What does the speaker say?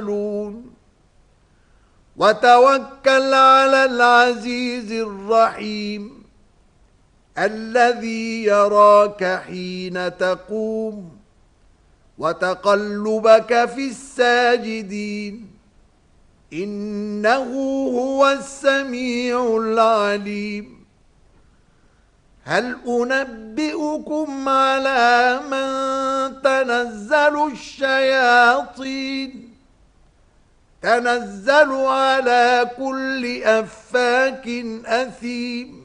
وتوكل على العزيز الرحيم الذي يراك حين تقوم وتقلبك في الساجدين إنه هو السميع العليم. هل أنبئكم على من تنزل الشياطين تنزل على كل أفاك أثيم